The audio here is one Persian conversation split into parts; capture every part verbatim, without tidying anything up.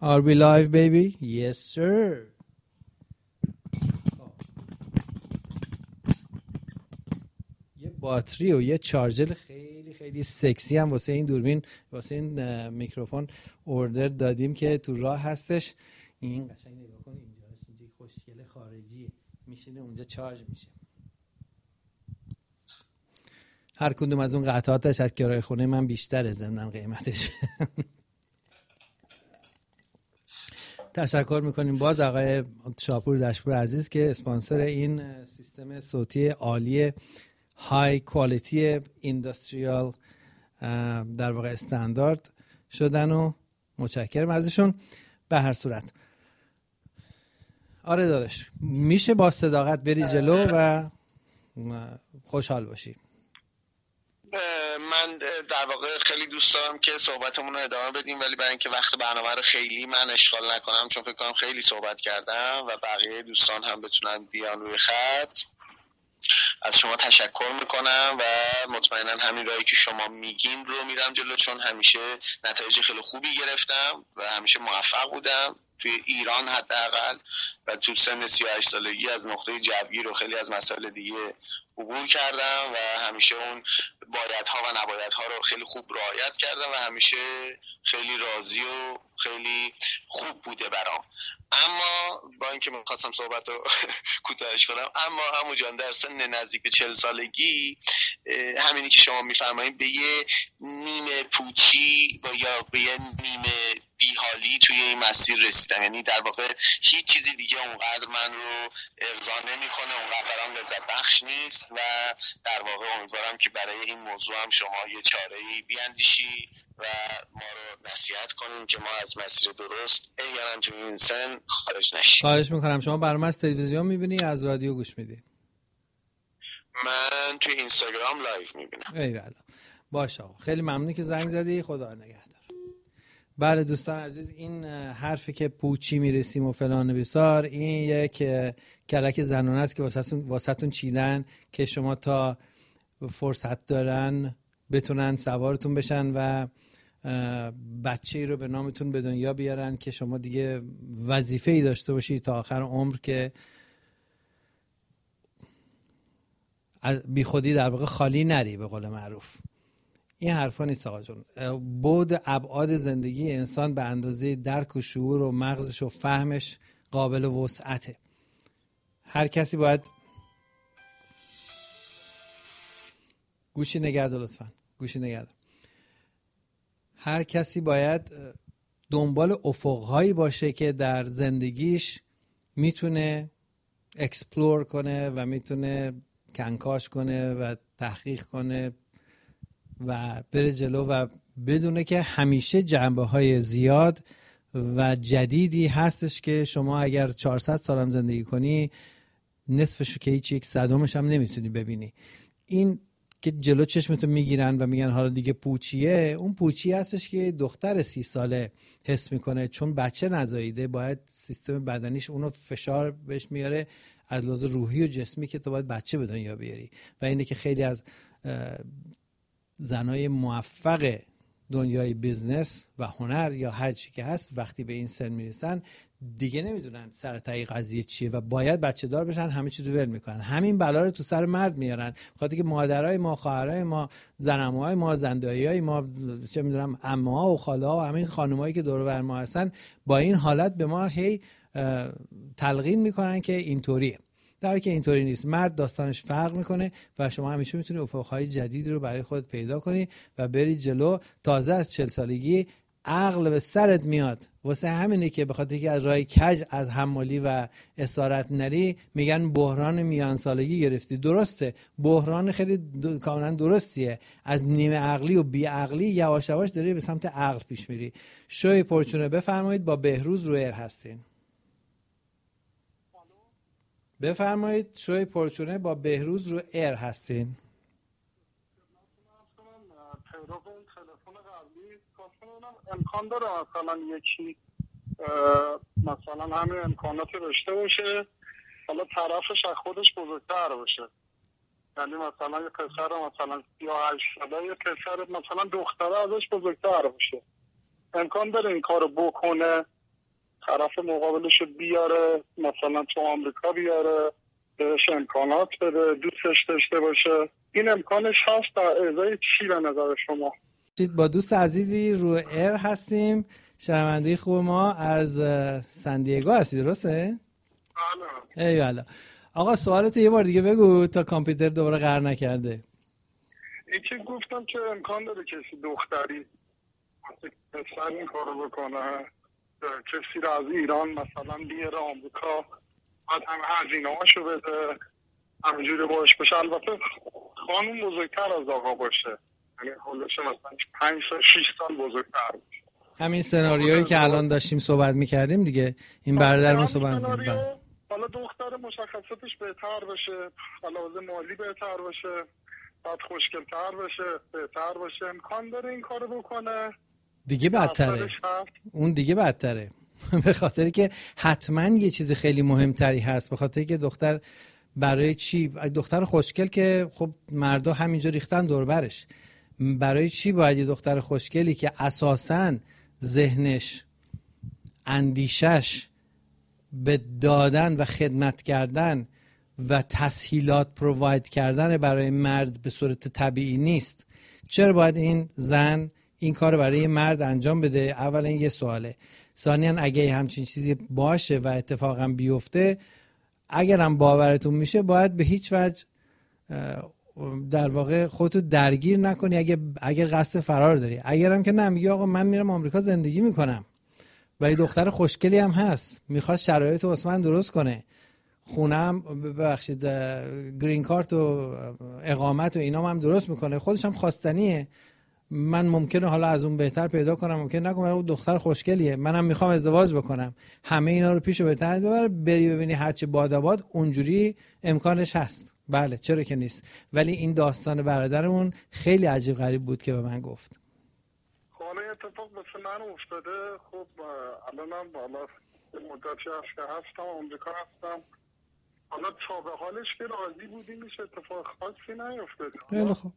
Are we live baby? Yes sir. یه باتری و یه چارجر خیلی خیلی سکسی هم واسه این دوربین، واسه این میکروفون اوردر دادیم که تو راه هستش. این قشنگ نگاه کن اینجا، اینجا خوشگل خارجی میشینه اونجا چارج میشه. هر کدوم از اون قطعاتش از کرایه خونه من بیشتره ضمن قیمتش. تشکر میکنیم باز آقای شاپور دشپور عزیز که اسپانسر این سیستم صوتی عالی های کوالیتی اینداستریال در واقع استاندارد شدن و متشکرم ازشون. به هر صورت آره داداش میشه با صداقت بری جلو و خوشحال باشی. من در واقع خیلی دوست دارم که صحبتمون رو ادامه بدیم، ولی برای اینکه وقت برنامه رو خیلی من اشغال نکنم، چون فکر کنم خیلی صحبت کردم و بقیه دوستان هم بتونن بیان روی خط، از شما تشکر میکنم و مطمئنا همین راهی که شما میگین رو میرم جلو، چون همیشه نتایج خیلی خوبی گرفتم و همیشه موفق بودم توی ایران حداقل، و تو سن سی و هشت سالگی از نقطه جوگیر و خیلی از مسائل دیگه عبور کردم و همیشه اون بایدها و نبایدها رو خیلی خوب رعایت کردم و همیشه خیلی راضی و خیلی خوب بوده برام. اما با اینکه من خواستم صحبت رو کوتاهش کنم، اما همون جان در سن نزدیک چهل سالگی همینی که شما میفرمایید به یه نیمه پوچی و یا به یه نیمه بیحالی توی این مسیر رسیدم. یعنی در واقع هیچ چیزی دیگه اونقدر من رو ارضا نمیکنه، اونقدر برام لذت بخش نیست و در واقع امیدوارم که برای این موضوع هم شما یه چاره‌ای بیاندیشی و ما رو نصیحت کنیم که ما از مسیر درست احیانا توی این سن خارج نشیم. خواهش میکنم. شما برنامه از تلویزیون میبینی از رادیو گوش میدی؟ من توی اینستاگرام لایو میبینم. ایوالله باشه. خیلی ممنون که زنگ زدی. خدا نگهدار. بله دوستان عزیز، این حرفی که پوچی میرسیم و فلان بسار، این یک کلک زنونه است که واسهتون چیدن که شما تا فرصت دارن بتونن سوارتون بشن و بچه‌ای رو به نامتون به دنیا بیارن که شما دیگه وظیفه‌ای داشته باشی تا آخر عمر که بی خودی در واقع خالی نری به قول معروف. این حرفا نیست آقا جون. بعد ابعاد زندگی انسان به اندازه درک و شعور و مغزش و فهمش قابل وسعته. هر کسی باید گوشی نگه دار لطفاً. گوشی نگه دار. هر کسی باید دنبال افقهایی باشه که در زندگیش میتونه اکسپلور کنه و میتونه کنکاش کنه و تحقیق کنه و بره جلو و بدونه که همیشه جنبه‌های زیاد و جدیدی هستش که شما اگر چهارصد سالم زندگی کنی نصفشو که هیچ یک صدمش هم نمیتونی ببینی. این که جلو چشمتو میگیرن و میگن حالا دیگه پوچیه، اون پوچی هستش که دختر سی ساله حس میکنه، چون بچه نزاییده باید سیستم بدنیش اونو فشار بهش میاره از لحاظ روحی و جسمی که تو باید بچه به دنیا بیاری. و اینه که خیلی از زنای موفق دنیای بیزنس و هنر یا هر چی که هست وقتی به این سن میرسن دیگه نمیدونن سر تای قضیه چیه و باید بچه دار بشن، همه چی رو ول میکنن. همین بلا رو تو سر مرد میارن، بخاطر که مادرای ما، خواهرای ما، زنموهای ما، زنداییای ما، چه میدونم عموها و خاله‌ها و همین خانمایی که دور و بر ما هستن با این حالت به ما هی تلقین میکنن که اینطوریه، در حالی که اینطوری نیست. مرد داستانش فرق میکنه و شما همیشه میتونی افقهای جدید رو برای خودت پیدا کنی و بری جلو. تازه از چهل سالگی عقل به سرت میاد. واسه همینه که بخاطر که از راه کج از حمالی و اسارت نری میگن بحران میان سالگی گرفتی. درسته، بحران خیلی دو... کاملا درستیه. از نیمه عقلی و بی عقلی یواش یواش داری به سمت عقل پیش میری. شوی پرچونه بفرمایید، با بهروز رو ایر هستین. بفرمایید شوی پرچونه با بهروز رو ایر هستین. امکان داره مثلا یکی مثلا همین امکانات داشته باشه، حالا طرفش از خودش بزرگتر باشه، یعنی مثلا یه پسر مثلا سی و هشت ساله، یه پسر مثلا دختره ازش بزرگتر باشه، امکان داره این کارو بکنه طرف مقابلش بیاره، مثلا تو آمریکا بیاره، بهش امکانات بده، دوستش داشته باشه. این امکانش هست در ازای چی به نظر شما؟ با دوست عزیزی رو ایر هستیم، شنونده خوب ما از سندیگو هستی، درسته؟ بله. ایوالا. آقا سوالت یه بار دیگه بگو تا کامپیوتر دوباره قهر نکرده. این که گفتم که امکان داره کسی دختری پسر این کارو بکنه، کسی رو از ایران مثلا بیاره آمریکا، بعد هم هزینه هاشو بده، همینجوری باش بشه. البته خانوم بزرگتر از آقا باشه، یعنی خودش مثلا پنج سال شش سال بزرگتر باشه. همین سناریویی که الان داشتیم صحبت میکردیم دیگه، این برادرمون صحبت میکردیم. حالا دختر مشخصاتش بهتر بشه، حالا مالی بهتر باشه، بعد خوشگل‌تر بشه، بهتر باشه، امکان داره این کارو بکنه. دیگه بدتره، اون دیگه بدتره. به خاطری که حتما یه چیز خیلی مهمتری هست، به خاطری که دختر برای چی؟ دختر خوشگل که خب مردا همینجا ریختن دور برش، برای چی باید یه دختر خوشگلی که اساساً ذهنش، اندیشش به دادن و خدمت کردن و تسهیلات پروواید کردن برای مرد به صورت طبیعی نیست، چرا باید این زن این کار برای مرد انجام بده؟ اولا یه سواله. ثانیاً اگه همچین چیزی باشه و اتفاقا بیفته، اگرم باورتون میشه باید به هیچ وجه در واقع خودتو درگیر نکنی اگه اگر قصد فرار داری. اگرم که نه، میگی آقا من میرم آمریکا زندگی میکنم و یه دختر خوشگلی هم هست، میخواد شرایط رو واسه من درست کنه، خونم ببخشید گرین کارت و اقامت و اینا هم درست میکنه، خودش هم خواستنیه، من ممکنه حالا از اون بهتر پیدا کنم، ممکنه نکنم، اون دختر خوشگلیه، منم میخوام ازدواج بکنم، همه اینا رو پیشو بهتر ببر، بری ببینی هرچی باداباد اونجوری امکانش هست. بله چرا که نیست. ولی این داستان برادرمون خیلی عجیب غریب بود که به من گفت. حالا اتفاق مثل من افتاده. خب الانم بالا مدتی هست که هستم آمریکا هستم، حالا تا به حالش که راضی بودیم میشه اتفاق خاصی نیفتاده. خیلی خوب.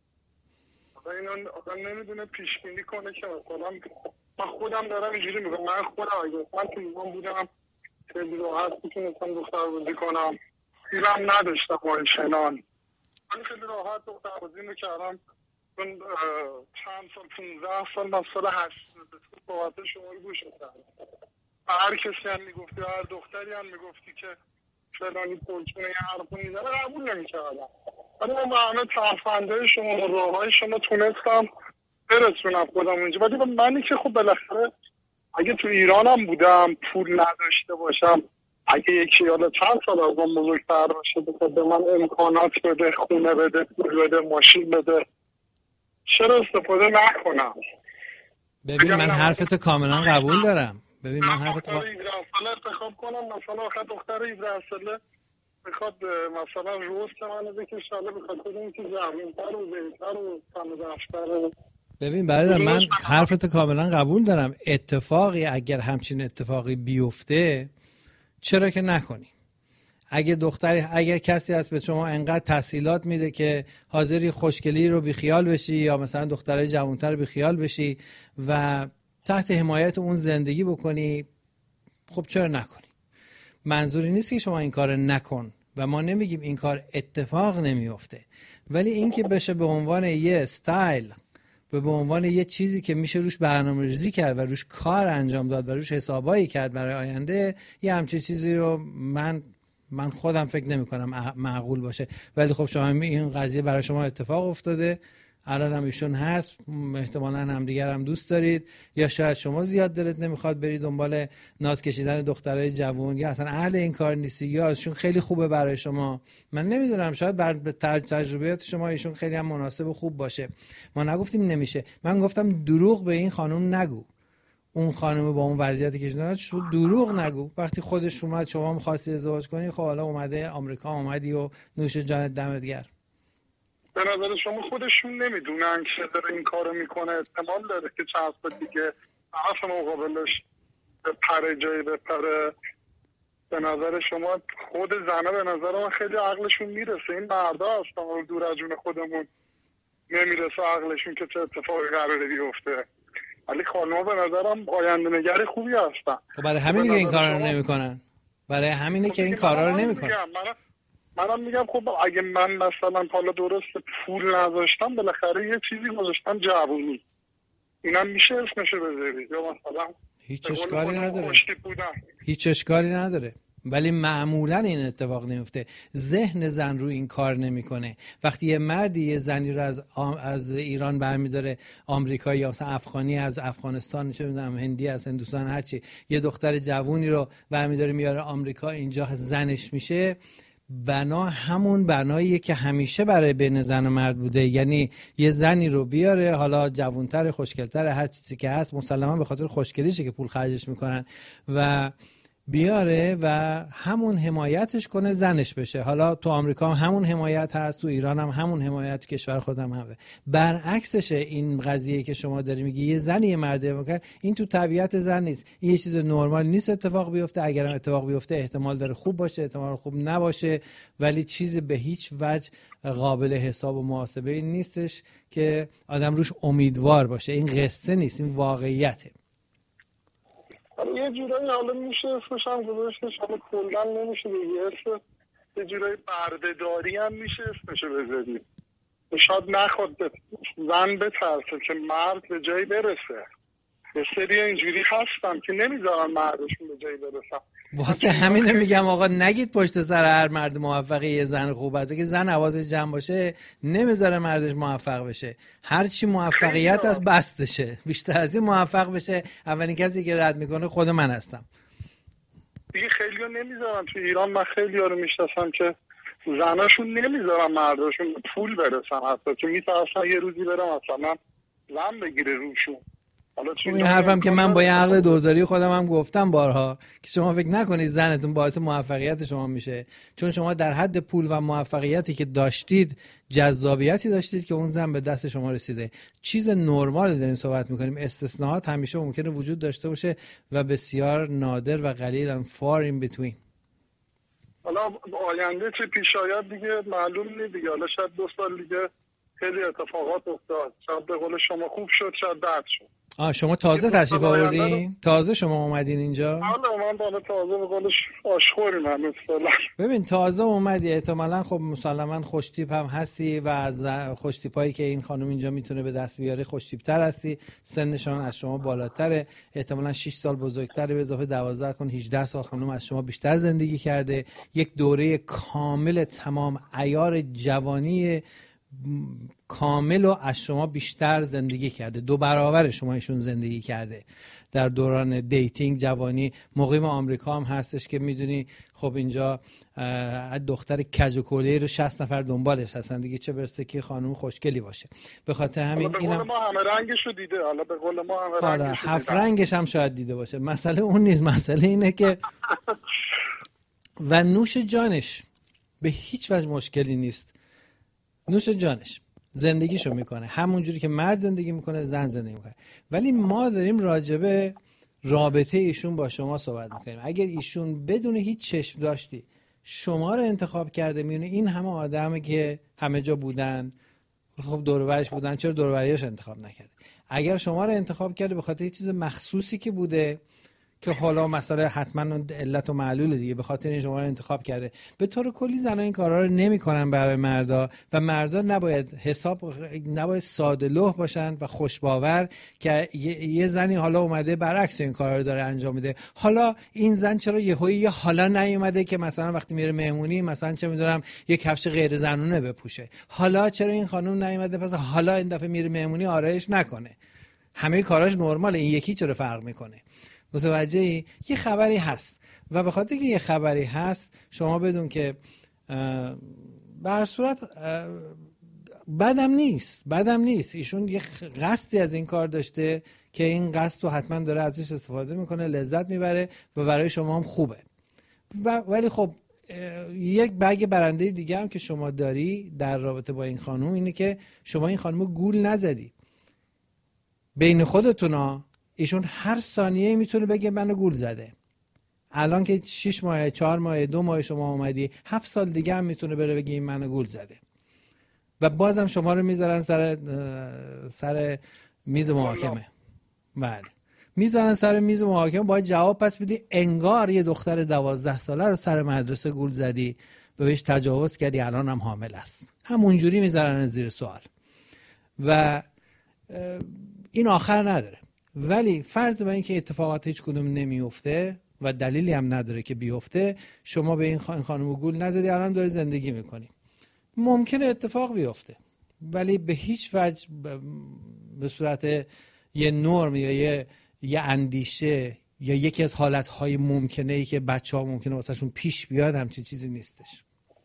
اینا آدم نمیدونه پیش بینی کنه که مثلا من خودم دارم اینجوری میگم، من خودم اگه من تو ایران بودم خیلی راحت میتونستم دختر بازی کنم، دیرم نداشتم آنچنان، من خیلی راحت دختر بازی میکردم. من چند سال پونزده سال من سال هشت صحبت شما رو گوش میکردم، هر کسی هم میگفتی، هر دختری هم میگفتی که فلانی پلچونه یه حرف میزنه قبول نمیکردم، ولی من با همه ترفنده شما و راه های شما تونستم برسونم خودم اونجا. ولی منی که خب بالاخره اگه تو ایرانم بودم پول نداشته باشم، اگه یکی حالا چند سال از من بزرگتر باشه بخواد به من امکانات بده، خونه بده، پول بده، ماشین بده، چرا استفاده نکنم؟ ببین من حرفتو کاملا قبول دارم. ببین من حرفتو قبول دارم. انتخاب کنم مثلا آخه دختر هجده ساله بخواد مثلا روست منو بکشه، حالا بخواد کنیم که زمین‌تر و بهتر و تمدفتر. ببین برادر من حرفتو کاملا قبول دارم. اتفاقی اگر همچین اتفاقی بیفته چرا که نکنی؟ اگه دختری، اگر کسی هست به شما انقدر تسهیلات میده که حاضری خوشگلی رو بیخیال بشی یا مثلا دخترای جوانتر رو بیخیال بشی و تحت حمایت اون زندگی بکنی، خب چرا نکنی؟ منظوری نیست که شما این کار نکن و ما نمیگیم این کار اتفاق نمیفته، ولی این که بشه به عنوان یه استایل و به عنوان یه چیزی که میشه روش برنامه‌ریزی کرد و روش کار انجام داد و روش حسابایی کرد برای آینده، یه همچین چیزی رو من من خودم فکر نمی کنم معقول باشه. ولی خب شما این قضیه برای شما اتفاق افتاده، الان هم ایشون هست، احتمالاً هم دیگر هم دوست دارید، یا شاید شما زیاد دلت نمیخواد برید دنبال ناز کشیدن دخترای جوان، یا اصلا اهل این کار نیستی، یا ایشون خیلی خوبه برای شما. من نمیدونم، شاید بر تجربیات شما ایشون خیلی هم مناسب و خوب باشه. ما نگفتیم نمیشه، من گفتم دروغ به این خانم نگو. اون خانم با اون وضعیتی که شده شو دروغ نگو. وقتی خودش اومد شما می‌خواستی ازدواج کنی، خب حالا اومده آمریکا، اومدی و نوش جانت دمت گرم. به نظر شما خودشون نمیدونن که داره این کارو میکنه؟ احتمال داره که چند سال دیگه طرف مقابلش بپره جایی بپره. به نظر شما خود زنه به نظر من خیلی عقلشون میرسه، این مردا هستن دور از جون خودمون نمیرسه عقلشون که چه اتفاقی قراره بیفته. ولی خانم‌ها به نظرم آینده نگر خوبی هستن. خب برای همینه که این کارا رو نمیکنن. برای همینه که این کارا رو نمیکنن. منم منم میگم خب اگه من مثلا حالا درست پول نذاشتم بالاخره یه چیزی گذاشتم جوونی، اینم میشه اسمشو بذاری، یا مثلا هیچ اشکالی نداره. هیچ اشکالی نداره. ولی معمولا این اتفاق نمیفته. ذهن زن رو این کار نمیکنه. وقتی یه مردی یه زنی رو از آم... از ایران برمیداره آمریکایی یا مثلا افغانی از افغانستان، چه میدونم هندی از هندوستان، هرچی، یه دختر جوونی رو برمیداره میاره آمریکا، اینجا زنش میشه، بنا همون بناییه که همیشه برای بین زن و مرد بوده. یعنی یه زنی رو بیاره، حالا جوانتر، خوشگلتر، هر چیزی که هست، مسلما به خاطر خوشگلیشه که پول خرجش میکنن، و بیاره و همون حمایتش کنه زنش بشه. حالا تو آمریکا هم همون حمایت هست، تو ایران هم همون حمایت، تو کشور خودم هم. برعکسشه این قضیه که شما داری میگی یه زنی یه مرده میکنه، این تو طبیعت زن نیست. این یه چیز نرمال نیست اتفاق بیفته. اگرم اتفاق بیفته احتمال داره خوب باشه، احتمال خوب نباشه، ولی چیز به هیچ وجه قابل حساب و محاسبه این نیستش که آدم روش امیدوار باشه. این قصه نیست، این واقعیته. یه جورایی حالا میشه اسمش هم گذاشتش، حالا کلن نمیشه بگی، اسم یه جورایی بردهداری هم میشه اسمشو بذاریم. شاید نخواد زن بترسه که مرد به جایی برسه. یه سری اینجوری هستن که نمیذارن مردشون به جایی برسن. واسه همینه میگم آقا نگید پشت سر هر مرد موفقی یه زن خوب است. اگه زن حواسش جمع باشه نمیذاره مردش موفق بشه. هر چی موفقیت از بستشه. بیشتر از این موفق بشه اولین کسی که رد میکنه خود من هستم. دیگه خیلی‌ها نمیذارن. تو ایران من خیلی‌ها رو میشناسم که زناشون نمیذارن مرداشون پول برسن، حتی که میترسن یه روزی برن مثلا زن بگیره روشون. خب این حرفم که من با یه عقل دوزاری خودم هم گفتم بارها که شما فکر نکنید زنتون باعث موفقیت شما میشه، چون شما در حد پول و موفقیتی که داشتید جذابیتی داشتید که اون زن به دست شما رسیده. چیز نرمال داریم صحبت میکنیم. استثناءات همیشه ممکنه وجود داشته باشه و بسیار نادر و قلیل and far in between. حالا آینده چه پیش آید دیگه معلوم نیست دیگه. حالا شاید دو سال دیگه خیلی اتفاقات افتاد، شاید به قول شما خوب شد، شاید بد شد. آه شما تازه تشریف آوردین؟ تازه شما اومدین اینجا؟ حالا من بالا تازه به قولش آشخوریم هم مثلا. ببین تازه اومدی، احتمالاً خب مسلماً خوشتیپ هم هستی و از خوشتیپایی که این خانم اینجا میتونه به دست بیاره خوشتیپ‌تر هستی. سنشون از شما بالاتره، احتمالاً شش سال بزرگتره، به اضافه دوازده کن هجده سال خانم از شما بیشتر زندگی کرده. یک دوره کامل تمام عیار جوانی کامل و از شما بیشتر زندگی کرده. دو برابر شما ایشون زندگی کرده در دوران دیتینگ، جوانی. مقیم آمریکا هم هستش که میدونی خب اینجا دختر کج و کوله رو شصت نفر دنبالش هستن دیگه، چه برسه که خانم خوشگلی باشه. به خاطر همین اینم به قول ما همه رنگشو دیده. حالا به قول ما همه رنگشو دیده، هفت رنگش هم شاید دیده باشه. مسئله اون نیست، مسئله اینه که و نوش جانش به هیچ وجه مشکلی نیست. نوش جانش زندگیشو میکنه همون جوری که مرد زندگی میکنه زن زندگی میکنه. ولی ما داریم راجبه رابطه ایشون با شما صحبت میکنیم. اگر ایشون بدون هیچ چشم داشتی شما رو انتخاب کرده، میونه این همه آدمی که همه جا بودن، خب دور و برش بودن، چرا دور و بریاش انتخاب نکرده؟ اگر شما رو انتخاب کرده به خاطر چیز مخصوصی که بوده که حالا مسئله حتما علت و معلول دیگه، به خاطر این شما رو انتخاب کرده. به طور کلی زنها این کارا رو نمی‌کنن برای مردا و مردا نباید حساب نباید ساده‌لوح باشن و خوشباور که یه زنی حالا اومده برعکس این کارا رو داره انجام میده. حالا این زن چرا یهویی یه حالا نیومده که مثلا وقتی میره مهمونی مثلا چه میدونم یه کفش غیر زنونه بپوشه؟ حالا چرا این خانم نیومده پس حالا این دفعه میره مهمونی آرایش نکنه؟ همه کاراش نرماله، این یکی چرا فرق میکنه؟ متوجهی؟ یه خبری هست و به خاطر که یه خبری هست شما بدون که به هر صورت بدم نیست بدم نیست ایشون یه قصدی از این کار داشته که این قصد رو حتما داره ازش استفاده میکنه، لذت میبره و برای شما هم خوبه. و ولی خب یک بگ برنده دیگه هم که شما داری در رابطه با این خانم اینه که شما این خانم رو گول نزدی. بین خودتونا ایشون هر ثانیه میتونه بگه منو گول زده. الان که شش ماه، چهار ماه، دو ماه شما اومدی، هفت سال دیگه هم میتونه بره بگه این منو گول زده و بازم شما رو میذارن سر سر میز محاکمه. بله میذارن سر میز محاکمه، باید جواب پس بدی انگار یه دختر دوازده ساله رو سر مدرسه گول زدی و بهش تجاوز کردی، الان هم حامل است. همونجوری میذارن زیر سوال و این آخر نداره. ولی فرض بر این که اتفاقات هیچ کدوم نمیفته و دلیلی هم نداره که بیفته، شما به این خانم گول نزدی، الان داری زندگی میکنی. ممکنه اتفاق بیفته ولی به هیچ وجه به صورت یه نرم یا یه یه اندیشه یا یکی از حالتهای ممکنه ای که بچه ها ممکنه واسه شون پیش بیاد همچین چیزی نیستش.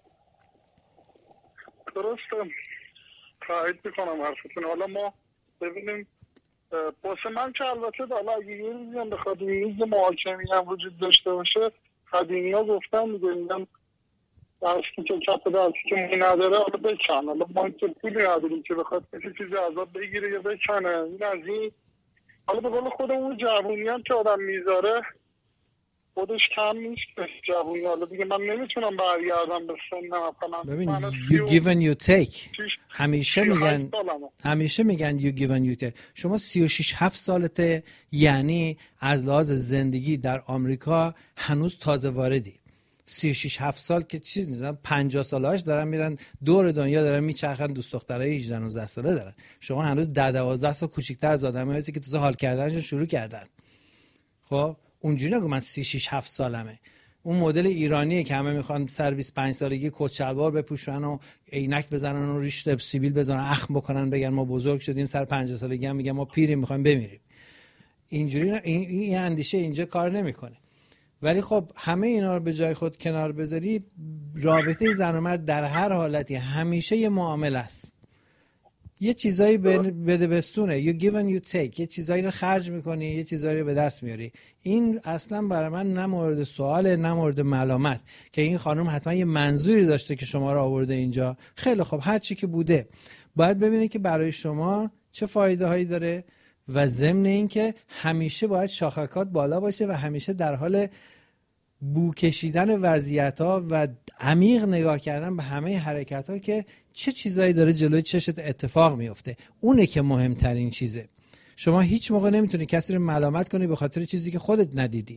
درسته، تایید میکنم حرفتون. حالا ما ببینیم واسه من که البته حالا اگه یه روزی هم بخواد میز محاکمی هم وجود داشته باشه، قدیمی ها گفتن میگه میگم دستی که کپ دستی که می نداره حالا بکن. حالا ما که پولی نداریم که بخواد کسی چیزی ازاد بگیره یا بکنه. این از این. حالا به قول خودم اون جوونی هم که آدم میذاره خودش کم نیست جوونی. حالا دیگه من نمیتونم برگردم به سنم. ببین you give and you take. همیشه میگن همیشه میگن you give and you take. شما سی و شش هفت سالته، یعنی از لحاظ زندگی در آمریکا هنوز تازه واردی. سی و شش هفت سال که چیز نیستن، پنجاه سالهاش دارن میرن دور دنیا، دارن میچرخن، دوست دخترای هجده نوزده ساله دارن. شما هنوز ده دوازده سال کوچیک‌تر از آدمایی هستی که تازه حال کردنشون شروع کردن. خب اونجوری نگو من سی و شش هفت سالمه. اون مدل ایرانیه که همه میخوان سر بیست و پنج سالگی کت شلوار بپوشن و عینک بزنن و ریش سیبیل بزنن، اخم بکنن، بگن ما بزرگ شدیم، سر پنجاه سالگی هم میگن ما پیریم میخوایم بمیریم. اینجوری این این اندیشه اینجا کار نمیکنه. ولی خب همه اینا رو به جای خود کنار بذاری، رابطه زن و مرد در هر حالتی همیشه یه معامله است. یه چیزایی بده بستونه، you give and you take. یه چیزایی رو خرج میکنی، یه چیزایی رو به دست میاری. این اصلا برای من نه مورد سواله نه مورد ملامت که این خانم حتما یه منظوری داشته که شما رو آورده اینجا. خیلی خب هر چی که بوده باید ببینید که برای شما چه فایده هایی داره و ضمن این که همیشه باید شاخکات بالا باشه و همیشه در حال بو کشیدن وضعیت‌ها و عمیق نگاه کردن به همه حرکت‌ها که چه چیزایی داره جلوی چشت اتفاق میفته. اونه که مهمترین چیزه. شما هیچ موقع نمیتونی کسی رو ملامت کنی به خاطر چیزی که خودت ندیدی،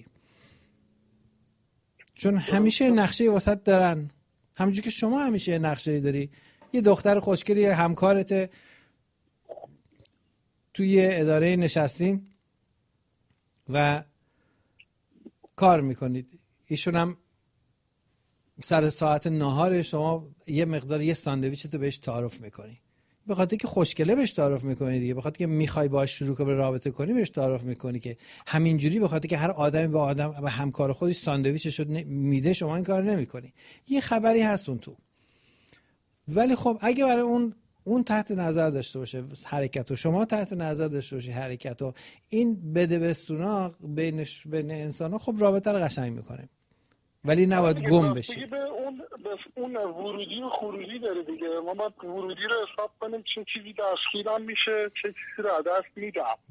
چون همیشه نقشه واسط دارن. همونجوری که شما همیشه نقشه داری. یه دختر خوشگلی همکارت توی اداره نشستین و کار میکنید، ایشون هم سر ساعت نهار شما یه مقدار یه ساندویچ تو بهش تعارف میکنی، به خاطر که خوشگله بهش تعارف میکنی دیگه، به خاطر که میخوای باهاش شروع کنی رابطه کنی بهش تعارف میکنی، که همینجوری به خاطر که هر آدمی به آدم به همکار خودش ساندویچش میده شما این کار نمیکنی. یه خبری هست اون تو. ولی خب اگه برای اون اون تحت نظر داشته باشه حرکت و شما تحت نظر داشته باشی حرکت و این بده بستونا بینش بین انسان، خب رابطه رو قشنگ میکنه. ولی نباید گم بشی. به اون به اون ورودی و خروجی داره دیگه. ما باید ورودی رو حساب کنیم چه چیزی دستگیرم میشه، چه چیزی رو دست میدم.